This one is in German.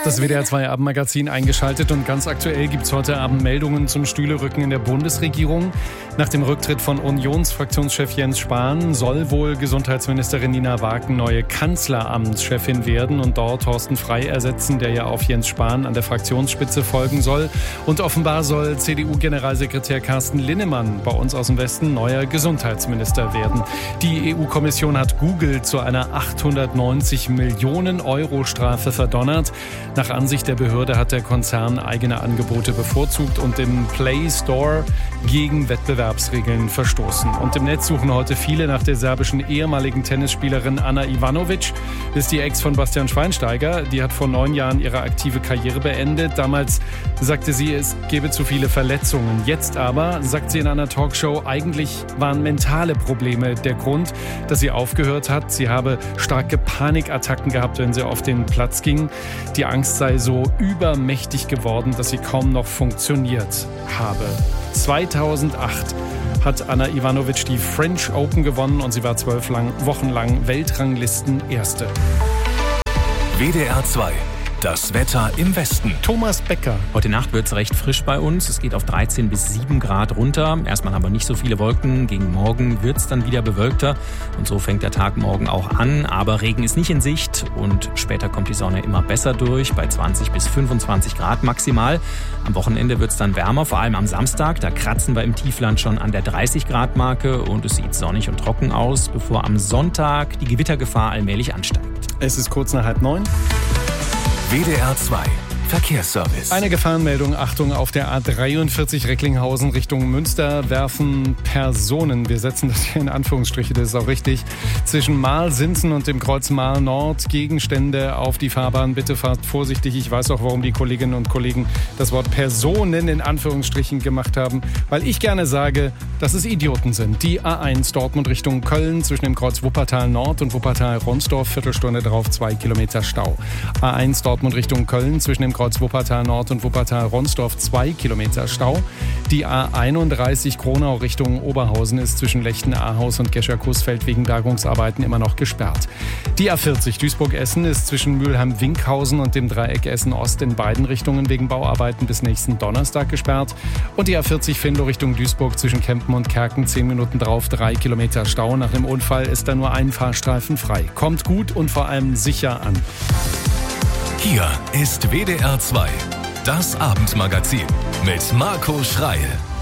Das WDR 2 Abendmagazin eingeschaltet und ganz aktuell gibt es heute Abend Meldungen zum Stühlerücken in der Bundesregierung. Nach dem Rücktritt von Unionsfraktionschef Jens Spahn soll wohl Gesundheitsministerin Nina Wagen neue Kanzleramtschefin werden und dort Thorsten Frey ersetzen, der ja auf Jens Spahn an der Fraktionsspitze folgen soll. Und offenbar soll CDU-Generalsekretär Carsten Linnemann bei uns aus dem Westen neuer Gesundheitsminister werden. Die EU-Kommission hat Google zu einer 890 Millionen Euro Strafe verdonnert. Nach Ansicht der Behörde hat der Konzern eigene Angebote bevorzugt und im Play Store gegen Wettbewerbsregeln verstoßen. Und im Netz suchen heute viele nach der serbischen ehemaligen Tennisspielerin Ana Ivanovic. Das ist die Ex von Bastian Schweinsteiger. Die hat vor 9 Jahren ihre aktive Karriere beendet. Damals sagte sie, es gebe zu viele Verletzungen. Jetzt aber, sagt sie in einer Talkshow, eigentlich waren mentale Probleme der Grund, dass sie aufgehört hat. Sie habe starke Panikattacken gehabt, wenn sie auf den Platz ging. Die Angst sei so übermächtig geworden, dass sie kaum noch funktioniert habe. 2008 hat Ana Ivanovic die French Open gewonnen und sie war 12 Wochen lang Weltranglisten-Erste. WDR 2. Das Wetter im Westen. Thomas Becker. Heute Nacht wird es recht frisch bei uns. Es geht auf 13 bis 7 Grad runter. Erstmal haben wir nicht so viele Wolken. Gegen morgen wird es dann wieder bewölkter. Und so fängt der Tag morgen auch an. Aber Regen ist nicht in Sicht. Und später kommt die Sonne immer besser durch. Bei 20 bis 25 Grad maximal. Am Wochenende wird es dann wärmer. Vor allem am Samstag. Da kratzen wir im Tiefland schon an der 30 Grad Marke. Und es sieht sonnig und trocken aus, bevor am Sonntag die Gewittergefahr allmählich ansteigt. Es ist kurz nach 8:30. WDR 2 Verkehrsservice. Eine Gefahrenmeldung, Achtung, auf der A43 Recklinghausen Richtung Münster werfen Personen, wir setzen das hier in Anführungsstriche, das ist auch richtig, zwischen Marl-Sinzen und dem Kreuz Marl-Nord Gegenstände auf die Fahrbahn. Bitte fahrt vorsichtig. Ich weiß auch, warum die Kolleginnen und Kollegen das Wort Personen in Anführungsstrichen gemacht haben, weil ich gerne sage, dass es Idioten sind. Die A1 Dortmund Richtung Köln zwischen dem Kreuz Wuppertal Nord und Wuppertal Ronsdorf, Viertelstunde drauf 2 Kilometer Stau. A1 Dortmund Richtung Köln zwischen dem Kreuz Wuppertal Nord und Wuppertal Ronsdorf 2 Kilometer Stau. Die A31 Kronau Richtung Oberhausen ist zwischen Lechten-Ahaus und Gescher-Coesfeld wegen Bergungsarbeiten immer noch gesperrt. Die A40 Duisburg-Essen ist zwischen Mülheim-Winkhausen und dem Dreieck Essen-Ost in beiden Richtungen wegen Bauarbeiten bis nächsten Donnerstag gesperrt. Und die A40 Venlo Richtung Duisburg zwischen Kempen und Kerken 10 Minuten drauf 3 Kilometer Stau. Nach dem Unfall ist da nur ein Fahrstreifen frei. Kommt gut und vor allem sicher an. Hier ist WDR 2, das Abendmagazin mit Marco Schreil.